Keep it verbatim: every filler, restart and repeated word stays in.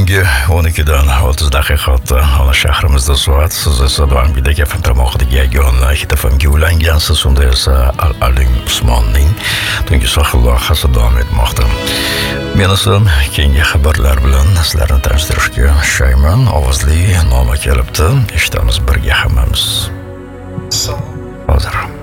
tungi o'n ikkidan o'ttiz daqiqa o'tdi. Ona shahrimizda soat, siz esa Do'anbek F M tarmog'idagi yagona Hit F M'ga ulangansiz. Unda esa Al-Alim Usmonning tungi sohil loyihasi davom etmoqda. Men esa keyingi xabarlar bilan sizlarni tanishtirishga shayman. Ovozli noma kelibdi. Eshitamiz birga hammamiz. Hozir.